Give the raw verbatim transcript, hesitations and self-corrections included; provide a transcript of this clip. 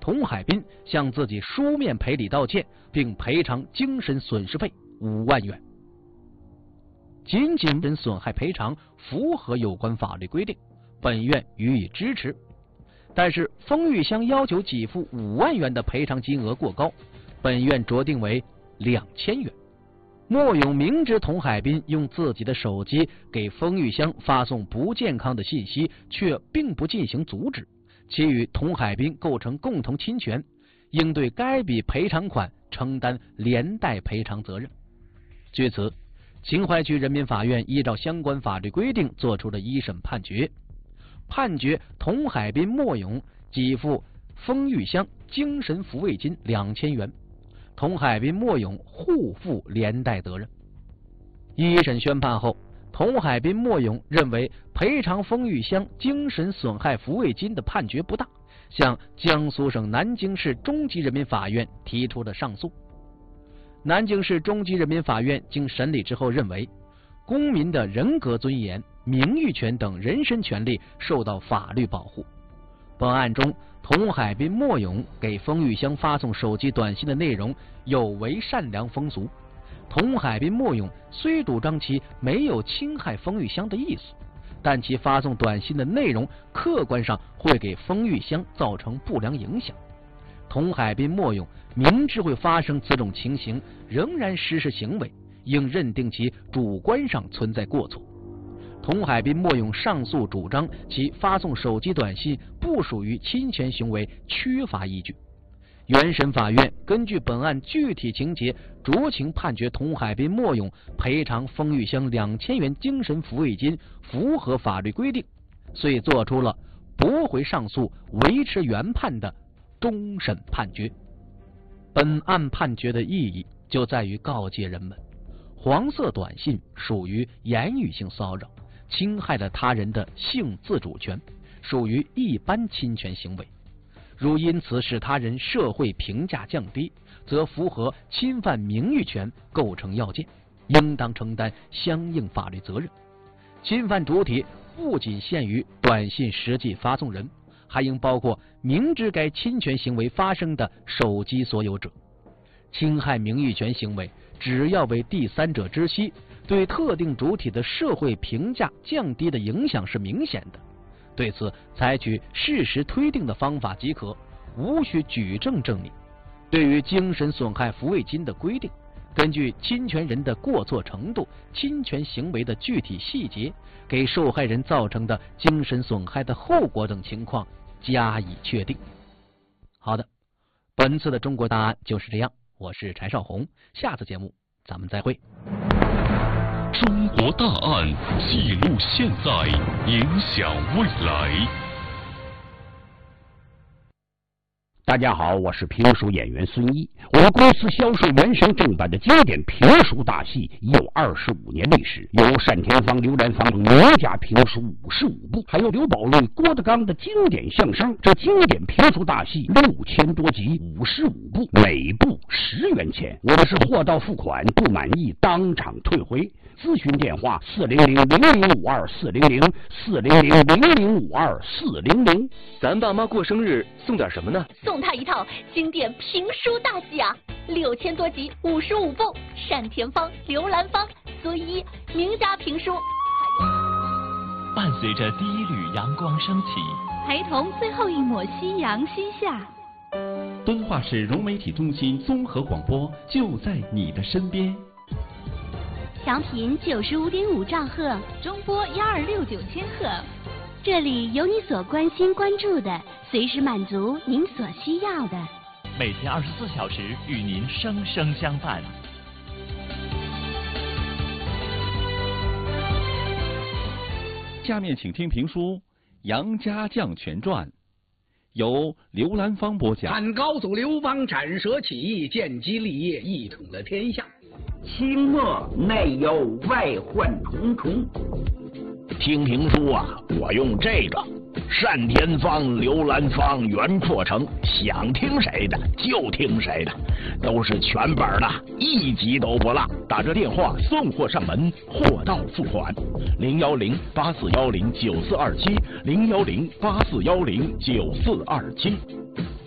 童海滨向自己书面赔礼道歉，并赔偿精神损失费五万元。仅仅人损害赔偿符合有关法律规定，本院予以支持。但是封玉香要求给付五万元的赔偿金额过高，本院酌定为两千元。莫勇明知童海滨用自己的手机给封玉香发送不健康的信息，却并不进行阻止，其与童海滨构成共同侵权，应对该笔赔偿款承担连带赔偿责任。据此，秦淮区人民法院依照相关法律规定作出了一审判决，判决童海滨、莫勇给付封玉香精神抚慰金两千元，童海滨、莫勇互负连带责任。一审宣判后，童海滨、莫勇认为赔偿封玉香精神损害抚慰金的判决不当，向江苏省南京市中级人民法院提出了上诉。南京市中级人民法院经审理之后认为，公民的人格尊严、名誉权等人身权利受到法律保护。本案中，童海滨、莫勇给封玉香发送手机短信的内容有违善良风俗。童海滨、莫勇虽主张其没有侵害封玉香的意思，但其发送短信的内容客观上会给封玉香造成不良影响。童海滨、莫勇明知会发生此种情形，仍然实施行为，应认定其主观上存在过错。童海滨、莫勇上诉主张其发送手机短信不属于侵权行为，缺乏依据。原审法院根据本案具体情节，酌情判决童海滨、莫勇赔偿封玉香两千元精神抚慰金，符合法律规定，遂作出了驳回上诉、维持原判的终审判决。本案判决的意义就在于告诫人们，黄色短信属于言语性骚扰，侵害了他人的性自主权，属于一般侵权行为。如因此使他人社会评价降低，则符合侵犯名誉权构成要件，应当承担相应法律责任。侵犯主体不仅限于短信实际发送人，还应包括明知该侵权行为发生的手机所有者。侵害名誉权行为只要为第三者知悉，对特定主体的社会评价降低的影响是明显的，对此采取事实推定的方法即可，无需举证证明。对于精神损害抚慰金的规定，根据侵权人的过错程度、侵权行为的具体细节，给受害人造成的精神损害的后果等情况加以确定。好的，本次的中国大案就是这样，我是柴少红，下次节目咱们再会。 中国大案记录现在，影响未来。 大家好，我是评书演员孙一。我们公司销售原声正版的经典评书大戏已有二十五年历史，有单田芳、刘兰芳等名家评书五十五部，还有刘宝瑞、郭德纲的经典相声。这经典评书大戏六千多集，五十五部，每部十元钱。我们是货到付款，不满意当场退回。咨询电话：四零零零零五二四零零四零零零零五二四零零。 咱爸妈过生日送点什么呢？ 送他一套经典评书大戏啊，六千多集，五十五部，单田芳、刘兰芳、孙一名家评书。 伴随着第一缕阳光升起， 陪同最后一抹夕阳西下。 敦化市融媒体中心综合广播就在你的身边。 调频九十五点五兆赫，中波幺二六九千赫。这里有你所关心关注的，随时满足您所需要的。 每天二十四小时与您生生相伴。 下面请听评书《杨家将全传》，由刘兰芳播讲。 汉高祖刘邦斩蛇起义，建基立业，一统了天下。 清末内忧外患重重。 听评书啊，我用这个单田芳、刘兰芳、袁阔成，想听谁的就听谁的，都是全本的，一集都不落。打这电话送货上门，货到付款。零幺零八四幺零九四二七，零幺零八四幺零九四二七。